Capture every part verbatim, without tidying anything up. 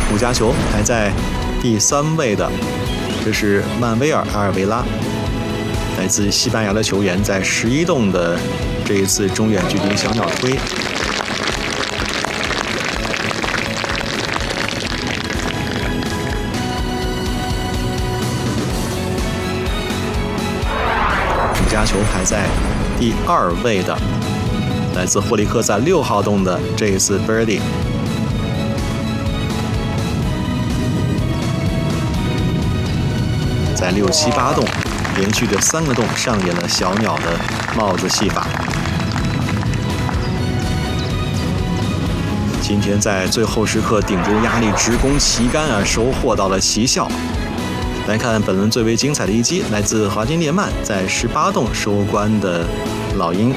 五家球排在第三位的，这是曼威尔阿尔维拉，来自西班牙的球员，在十一洞的这一次中远距离小鸟推。五家球排在第二位的，来自霍利克在六号洞的这一次 birdie。在六七八洞连续的三个洞上演了小鸟的帽子戏法。今天在最后时刻顶住压力直攻旗杆啊，收获到了奇效。来看本轮最为精彩的一击，来自华金列曼在十八洞收官的老鹰。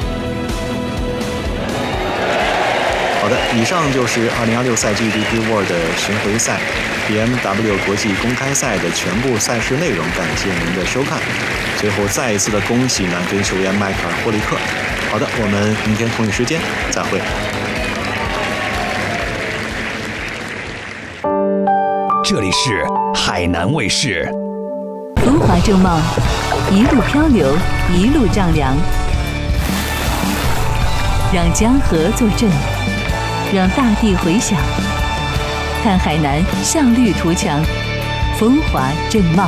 好的，以上就是二零二六赛季 D P World 巡回赛 B M W 国际公开赛的全部赛事内容，感谢您的收看。最后再一次的恭喜南非球员迈克尔·霍利克。好的，我们明天同一时间再会。 这里是海南卫视。 风华正茂，一路漂流，一路丈量，让江河作证，让大地回响。看海南向绿图强，风华正茂。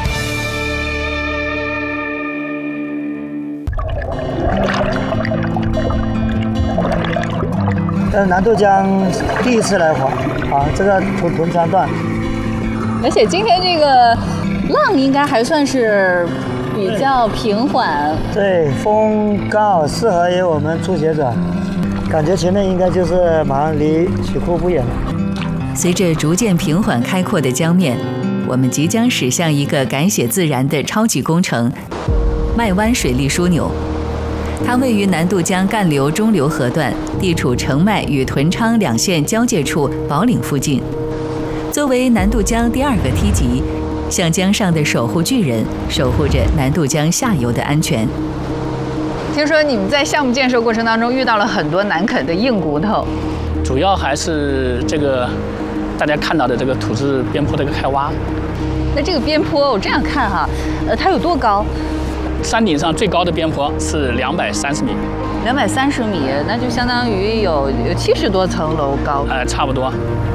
呃，南渡江第一次来滑，啊，这个臀臀墙段， 而且今天这个浪应该还算是比较平缓。 对，风刚好适合于我们初学者，感觉前面应该就是马上离水库不远了。 随着逐渐平缓开阔的江面，我们即将驶向一个改写自然的超级工程——麦湾水利枢纽。它位于南渡江干流中流河段，地处澄迈与屯昌两县交界处宝岭附近。作为南渡江第二个梯级，像江上的守护巨人，守护着南渡江下游的安全。 听说你们在项目建设过程当中遇到了很多难啃的硬骨头， 主要还是这个大家看到的这个土质边坡的一个开挖。 那这个边坡我这样看哈，呃，它有多高？ 山顶上最高的边坡是两百三十米， 两百三十米，那就相当于有有七十多层楼高。 呃，差不多。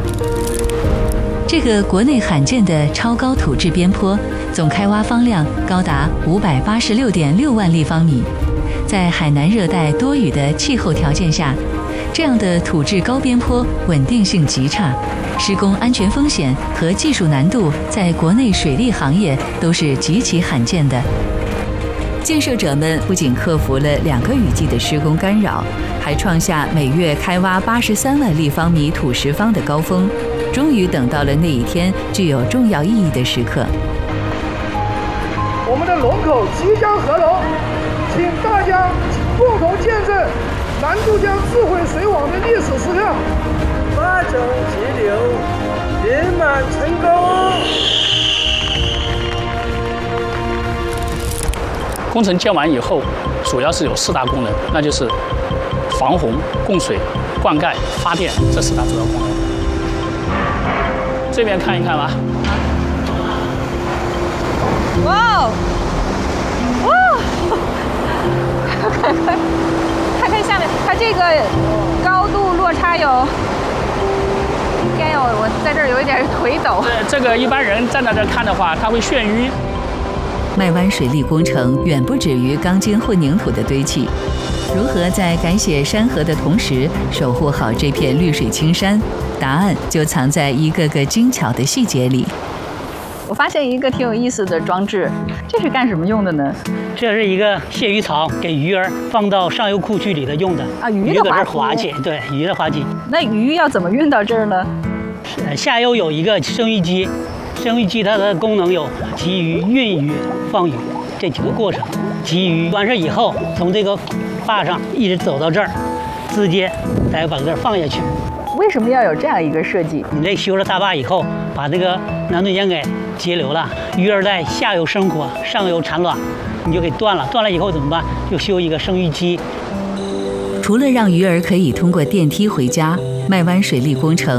这个国内罕见的超高土质边坡，总开挖方量高达五百八十六点六万立方米。在海南热带多雨的气候条件下，这样的土质高边坡稳定性极差，施工安全风险和技术难度在国内水利行业都是极其罕见的。建设者们不仅克服了两个雨季的施工干扰，还创下每月开挖八十三万立方米土石方的高峰，终于等到了那一天具有重要意义的时刻。 我们的龙口即将合龙，请大家共同见证南渡江智慧水网的历史时刻。八种急流圆满成功。 工程建完以后，主要是有四大功能，那就是防洪、供水、灌溉、发电这四大主要功能。这边看一看吧。 哇哦！哇！看看看看下面，它这个高度落差有，应该有，我在这儿有一点腿抖。 这这个一般人站在这看的话，他会眩晕。 麦湾水利工程远不止于钢筋混凝土的堆砌，如何在改写山河的同时守护好这片绿水青山？答案就藏在一个个精巧的细节里。 我发现一个挺有意思的装置，这是干什么用的呢？ 这是一个泄鱼槽，给鱼儿放到上游库区里头用的。 啊，鱼的鱼搁这儿滑稽，对，鱼的滑稽。 那鱼要怎么运到这儿呢？ 是下游有一个生鱼机。生鱼机它的功能有集鱼、运鱼、放鱼这几个过程。集鱼完事以后，从这个坝上一直走到这儿，直接再把这儿放下去。 为什么要有这样一个设计？ 你这修了大坝以后，把这个南渡江给截流了，鱼儿在下游生活，上游产卵，你就给断了。断了以后怎么办？就修一个生鱼机。 除了让鱼儿可以通过电梯回家，麦湾水利工程